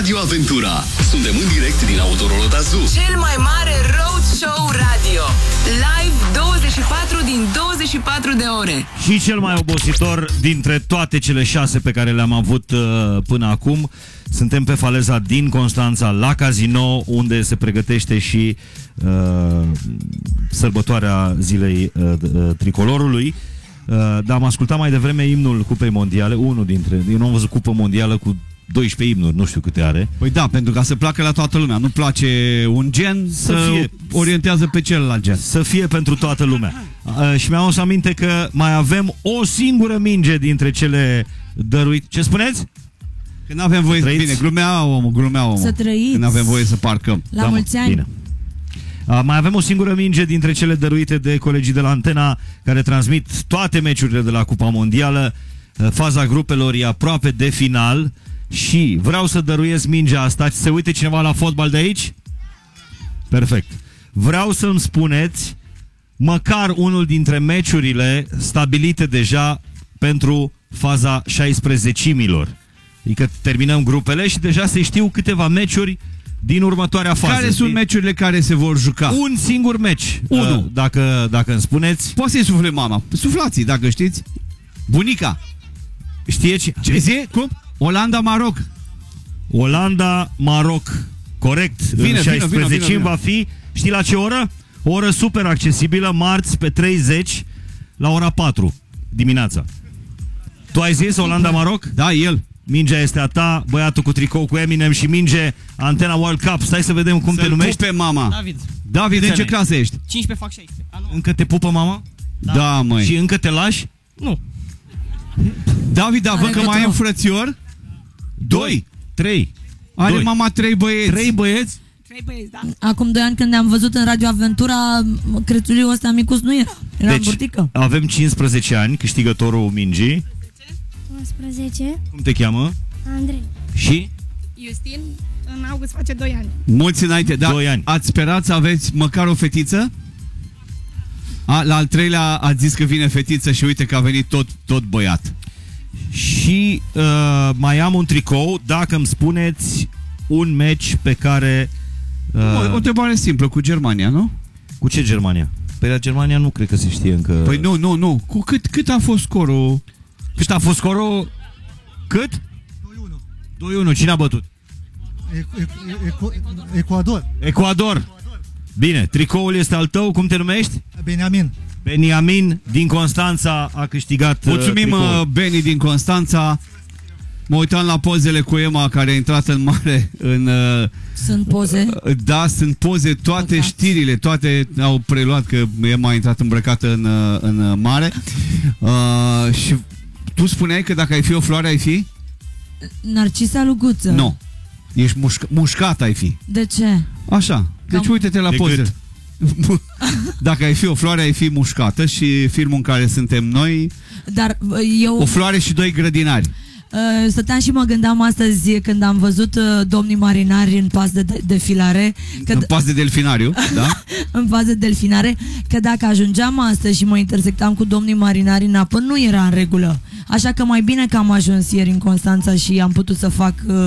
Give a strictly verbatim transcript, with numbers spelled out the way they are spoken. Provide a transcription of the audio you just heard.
Radio Aventura. Suntem în direct din Autorola Zoo. Cel mai mare road show radio. Live douăzeci și patru din douăzeci și patru de ore. Și cel mai obositor dintre toate cele șase pe care le-am avut uh, până acum. Suntem pe faleza din Constanța, la Casino, unde se pregătește și uh, sărbătoarea zilei uh, uh, tricolorului. Uh, dar am ascultat mai devreme imnul Cupei Mondiale, unul dintre... Eu nu am văzut Cupă Mondială cu doisprezece imnuri, nu știu câte are. Păi da, pentru ca să placă la toată lumea. Nu place un gen, să, să fie, orientează pe celălalt gen. Să fie pentru toată lumea. Uh, și mi-am adus aminte că mai avem o singură minge dintre cele dăruite. Ce spuneți? Că n-avem voie să... Bine, glumea omul, glumea omul. Să trăiți. Că n-avem voie să parcăm. La da, mulți ani. Bine. Uh, mai avem o singură minge dintre cele dăruite de colegii de la Antena, care transmit toate meciurile de la Cupa Mondială. Uh, faza grupelor e aproape de final. Și vreau să dăruiesc mingea asta. Se uite cineva la fotbal de aici? Perfect. Vreau să-mi spuneți măcar unul dintre meciurile stabilite deja pentru faza șaisprezecimilor. Adică terminăm grupele și deja se știu câteva meciuri din următoarea fază. Care sunt meciurile care se vor juca? Un singur meci. Unu. Dacă, dacă îmi spuneți. Poate să-i sufle mama. Suflați, dacă știți. Bunica. Știe ce? Ce zi? Cum? Olanda-Maroc. Olanda-Maroc. Corect. Vine, în șaisprezece vine, va fi. Știi la ce oră? O oră super accesibilă, marți pe treizeci la ora patru dimineața. Tu ai zis Olanda-Maroc? Da, el. Mingea este a ta, băiatul cu tricou cu Eminem și minge Antena World Cup. Stai să vedem cum Să-l te numești. pupe mama. David. David, în ce clasă ești? cincisprezece fac șaisprezece. A, nu. Încă te pupă mama? Da, da măi. Și încă te lași? Nu. David, dar văd că mai ai un frățior? Doi. Trei. Are Doi. mama trei băieți. Trei băieți? Trei băieți, da. Acum doi ani când ne-am văzut în Radio Aventura, crețuliul ăsta micus nu era. Era deci, în burtică. avem cincisprezece ani, câștigătorul mingii. unsprezece. Cum te cheamă? Andrei. Și? Justin, în august face doi ani. Mulți înainte, da. Doi ani. Ați sperat să aveți măcar o fetiță? A, la al treilea ați zis că vine fetiță și uite că a venit tot, tot băiat. Și uh, mai am un tricou, dacă îmi spuneți un meci pe care... Uh, O, o întrebare simplă, cu Germania, nu? Cu ce Germania? Pe la Germania nu cred că se știe încă... Păi nu, nu, nu. Cu cât, cât a fost scorul? Cât a fost scorul? Cât? doi unu. doi unu. Cine a bătut? Ecuador. Ecuador. Bine, tricoul este al tău. Cum te numești? Beniamin. Beniamin din Constanța a câștigat. Mulțumim, uh, Beni din Constanța. Mă uitam la pozele cu Emma care a intrat în mare în, Sunt poze. Da, sunt poze, toate Păcat. știrile, toate au preluat că Emma a intrat îmbrăcată în, în mare. uh, Și tu spuneai că dacă ai fi o floare ai fi? Narcisa Luguță. Nu. Ești mușc- mușcat ai fi. De ce? Așa. Deci Cam... uite-te la De poze. Dacă ai fi o floare, ai fi mușcată. Și filmul în care suntem noi, Dar eu... o floare și doi grădinari. Uh, stăteam și mă gândeam astăzi când am văzut uh, domnii marinari în pas de de defilare că În pas de delfinariu, da? în pas de delfinare, că dacă ajungeam astăzi și mă intersectam cu domnii marinari în apă, nu era în regulă. Așa că mai bine că am ajuns ieri în Constanța și am putut să fac uh,